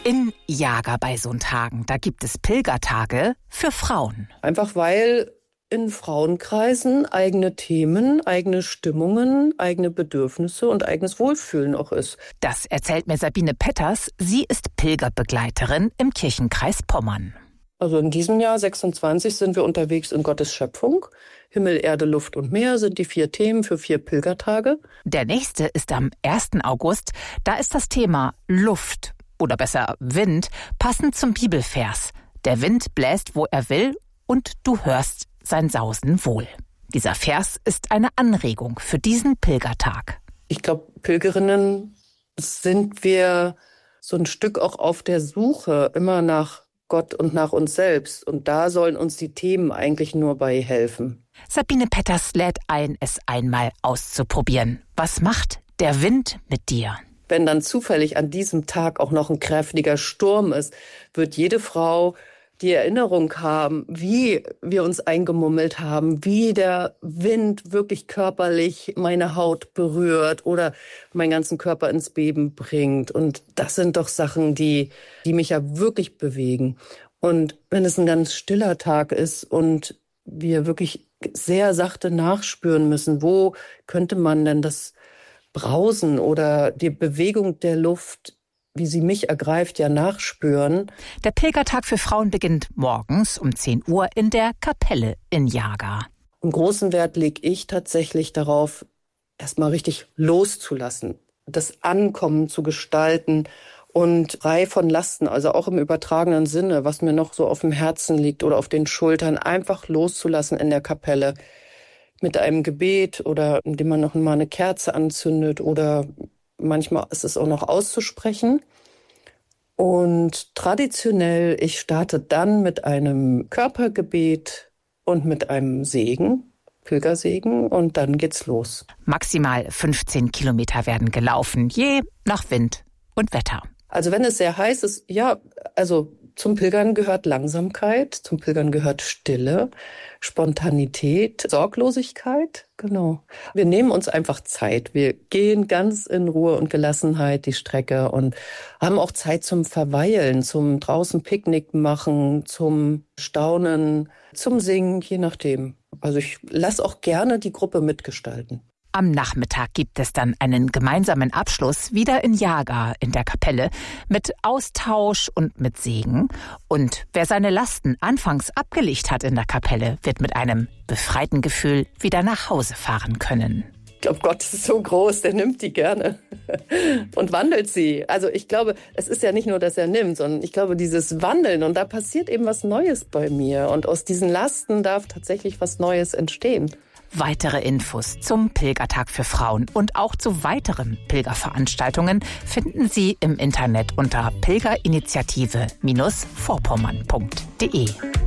In Jaga bei Sundhagen, da gibt es Pilgertage für Frauen. Einfach weil in Frauenkreisen eigene Themen, eigene Stimmungen, eigene Bedürfnisse und eigenes Wohlfühlen auch ist. Das erzählt mir Sabine Petters. Sie ist Pilgerbegleiterin im Kirchenkreis Pommern. Also in diesem Jahr 26 sind wir unterwegs in Gottes Schöpfung. Himmel, Erde, Luft und Meer sind die 4 Themen für 4 Pilgertage. Der nächste ist am 1. August. Da ist das Thema Luft oder besser Wind, passend zum Bibelvers. Der Wind bläst, wo er will, und du hörst sein Sausen wohl. Dieser Vers ist eine Anregung für diesen Pilgertag. Ich glaube, Pilgerinnen sind wir so ein Stück auch auf der Suche immer nach Gott und nach uns selbst. Und da sollen uns die Themen eigentlich nur bei helfen. Sabine Petters lädt ein, es einmal auszuprobieren. Was macht der Wind mit dir? Wenn dann zufällig an diesem Tag auch noch ein kräftiger Sturm ist, wird jede Frau die Erinnerung haben, wie wir uns eingemummelt haben, wie der Wind wirklich körperlich meine Haut berührt oder meinen ganzen Körper ins Beben bringt. Und das sind doch Sachen, die mich ja wirklich bewegen. Und wenn es ein ganz stiller Tag ist und wir wirklich sehr sachte nachspüren müssen, wo könnte man denn das Brausen oder die Bewegung der Luft, wie sie mich ergreift, ja nachspüren. Der Pilgertag für Frauen beginnt morgens um 10 Uhr in der Kapelle in Jaga. Einen großen Wert lege ich tatsächlich darauf, erstmal richtig loszulassen, das Ankommen zu gestalten und frei von Lasten, also auch im übertragenen Sinne, was mir noch so auf dem Herzen liegt oder auf den Schultern, einfach loszulassen in der Kapelle. Mit einem Gebet oder indem man noch mal eine Kerze anzündet oder manchmal ist es auch noch auszusprechen. Und traditionell, ich starte dann mit einem Körpergebet und mit einem Segen, Pilgersegen, und dann geht's los. Maximal 15 Kilometer werden gelaufen, je nach Wind und Wetter. Also wenn es sehr heiß ist, ja, also zum Pilgern gehört Langsamkeit, zum Pilgern gehört Stille, Spontanität, Sorglosigkeit, genau. Wir nehmen uns einfach Zeit. Wir gehen ganz in Ruhe und Gelassenheit die Strecke und haben auch Zeit zum Verweilen, zum draußen Picknick machen, zum Staunen, zum Singen, je nachdem. Also ich lasse auch gerne die Gruppe mitgestalten. Am Nachmittag gibt es dann einen gemeinsamen Abschluss wieder in Jaga in der Kapelle mit Austausch und mit Segen. Und wer seine Lasten anfangs abgelegt hat in der Kapelle, wird mit einem befreiten Gefühl wieder nach Hause fahren können. Ich glaube, Gott ist so groß, der nimmt die gerne und wandelt sie. Also ich glaube, es ist ja nicht nur, dass er nimmt, sondern ich glaube, dieses Wandeln, und da passiert eben was Neues bei mir. Und aus diesen Lasten darf tatsächlich was Neues entstehen. Weitere Infos zum Pilgertag für Frauen und auch zu weiteren Pilgerveranstaltungen finden Sie im Internet unter pilgerinitiative-vorpommern.de.